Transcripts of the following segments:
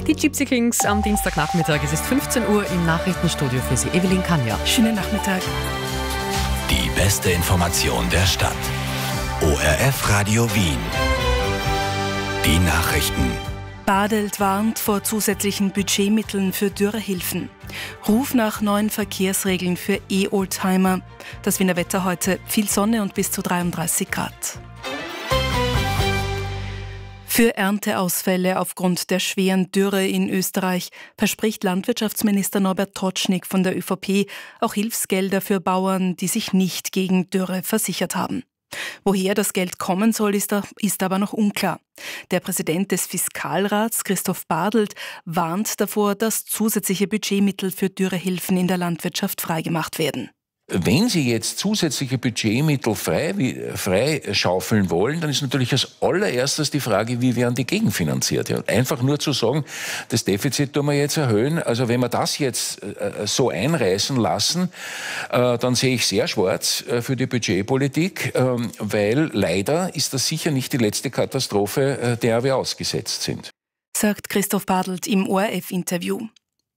Die Gypsy Kings am Dienstagnachmittag. Es ist 15 Uhr im Nachrichtenstudio für Sie. Evelyn Kanja. Schönen Nachmittag. Die beste Information der Stadt. ORF Radio Wien. Die Nachrichten. Bartelt warnt vor zusätzlichen Budgetmitteln für Dürrehilfen. Ruf nach neuen Verkehrsregeln für E-Oldtimer. Das Wiener Wetter heute: viel Sonne und bis zu 33 Grad. Für Ernteausfälle aufgrund der schweren Dürre in Österreich verspricht Landwirtschaftsminister Norbert Totschnig von der ÖVP auch Hilfsgelder für Bauern, die sich nicht gegen Dürre versichert haben. Woher das Geld kommen soll, ist aber noch unklar. Der Präsident des Fiskalrats, Christoph Bartelt, warnt davor, dass zusätzliche Budgetmittel für Dürrehilfen in der Landwirtschaft freigemacht werden. Wenn Sie jetzt zusätzliche Budgetmittel frei schaufeln wollen, dann ist natürlich als allererstes die Frage, wie werden die gegenfinanziert? Ja, einfach nur zu sagen, das Defizit tun wir jetzt erhöhen. Also wenn wir das jetzt so einreißen lassen, dann sehe ich sehr schwarz für die Budgetpolitik, weil leider ist das sicher nicht die letzte Katastrophe, der wir ausgesetzt sind. Sagt Christoph Bartelt im ORF-Interview.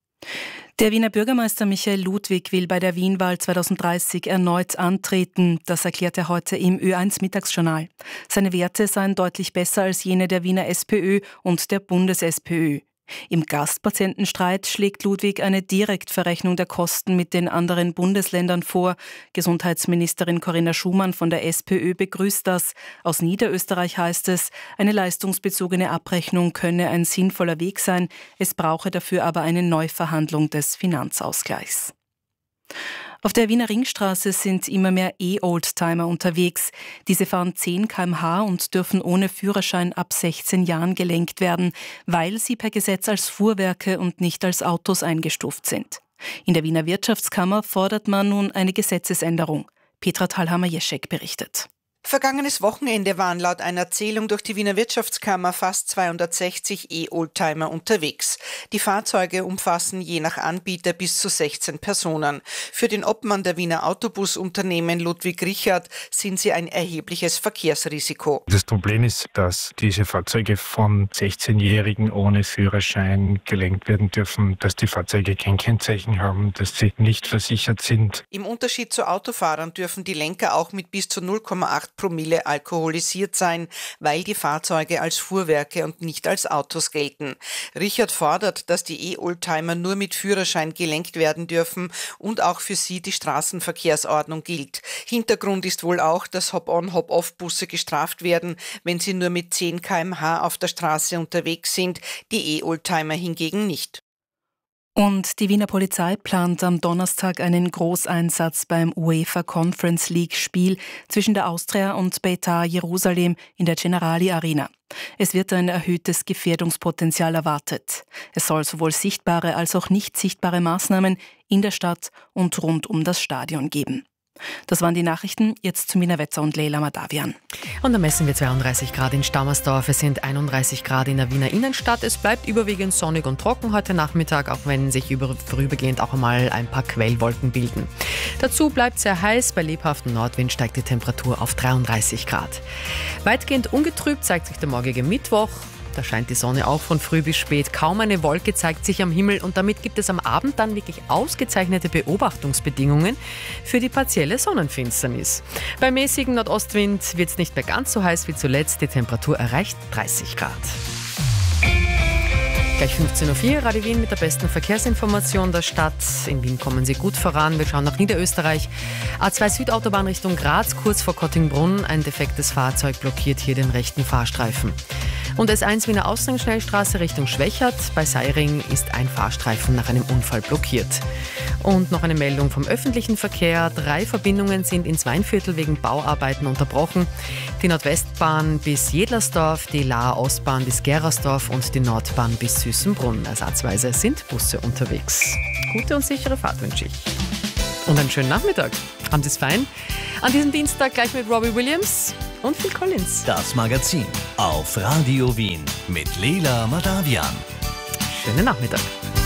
Der Wiener Bürgermeister Michael Ludwig will bei der Wienwahl 2030 erneut antreten. Das erklärt er heute im Ö1-Mittagsjournal. Seine Werte seien deutlich besser als jene der Wiener SPÖ und der Bundes-SPÖ. Im Gastpatientenstreit schlägt Ludwig eine Direktverrechnung der Kosten mit den anderen Bundesländern vor. Gesundheitsministerin Corinna Schumann von der SPÖ begrüßt das. Aus Niederösterreich heißt es, eine leistungsbezogene Abrechnung könne ein sinnvoller Weg sein. Es brauche dafür aber eine Neuverhandlung des Finanzausgleichs. Auf der Wiener Ringstraße sind immer mehr E-Oldtimer unterwegs. Diese fahren 10 km/h und dürfen ohne Führerschein ab 16 Jahren gelenkt werden, weil sie per Gesetz als Fuhrwerke und nicht als Autos eingestuft sind. In der Wiener Wirtschaftskammer fordert man nun eine Gesetzesänderung. Petra Thalhammer-Jeschek berichtet. Vergangenes Wochenende waren laut einer Zählung durch die Wiener Wirtschaftskammer fast 260 E-Oldtimer unterwegs. Die Fahrzeuge umfassen je nach Anbieter bis zu 16 Personen. Für den Obmann der Wiener Autobusunternehmen Ludwig Richard sind sie ein erhebliches Verkehrsrisiko. Das Problem ist, dass diese Fahrzeuge von 16-Jährigen ohne Führerschein gelenkt werden dürfen, dass die Fahrzeuge kein Kennzeichen haben, dass sie nicht versichert sind. Im Unterschied zu Autofahrern dürfen die Lenker auch mit bis zu 0,8 Promille alkoholisiert sein, weil die Fahrzeuge als Fuhrwerke und nicht als Autos gelten. Richard fordert, dass die E-Oldtimer nur mit Führerschein gelenkt werden dürfen und auch für sie die Straßenverkehrsordnung gilt. Hintergrund ist wohl auch, dass Hop-on, Hop-off-Busse gestraft werden, wenn sie nur mit 10 km/h auf der Straße unterwegs sind, die E-Oldtimer hingegen nicht. Und die Wiener Polizei plant am Donnerstag einen Großeinsatz beim UEFA Conference League Spiel zwischen der Austria und Beitar Jerusalem in der Generali Arena. Es wird ein erhöhtes Gefährdungspotenzial erwartet. Es soll sowohl sichtbare als auch nicht sichtbare Maßnahmen in der Stadt und rund um das Stadion geben. Das waren die Nachrichten, jetzt zum Wiener Wetter und Leila Madavian. Und da messen wir 32 Grad in Stammersdorf, es sind 31 Grad in der Wiener Innenstadt. Es bleibt überwiegend sonnig und trocken heute Nachmittag, auch wenn sich vorübergehend auch einmal ein paar Quellwolken bilden. Dazu bleibt sehr heiß, bei lebhaftem Nordwind steigt die Temperatur auf 33 Grad. Weitgehend ungetrübt zeigt sich der morgige Mittwoch. Da scheint die Sonne auch von früh bis spät. Kaum eine Wolke zeigt sich am Himmel und damit gibt es am Abend dann wirklich ausgezeichnete Beobachtungsbedingungen für die partielle Sonnenfinsternis. Bei mäßigem Nordostwind wird es nicht mehr ganz so heiß wie zuletzt. Die Temperatur erreicht 30 Grad. Gleich 15.04 Uhr, Radio Wien mit der besten Verkehrsinformation der Stadt. In Wien kommen Sie gut voran. Wir schauen nach Niederösterreich. A2 Südautobahn Richtung Graz, kurz vor Kottingbrunn. Ein defektes Fahrzeug blockiert hier den rechten Fahrstreifen. Und S1 Wiener Ausgangsschnellstraße Richtung Schwächert. Bei Seiring ist ein Fahrstreifen nach einem Unfall blockiert. Und noch eine Meldung vom öffentlichen Verkehr. 3 Verbindungen sind ins Weinviertel wegen Bauarbeiten unterbrochen. Die Nordwestbahn bis Jedlersdorf, die Laaer Ostbahn bis Gerasdorf und die Nordbahn bis Süßenbrunn. Ersatzweise sind Busse unterwegs. Gute und sichere Fahrt wünsche ich. Und einen schönen Nachmittag. Haben Sie es fein? An diesem Dienstag gleich mit Robbie Williams und Phil Collins. Das Magazin auf Radio Wien mit Leila Madavian. Schönen Nachmittag.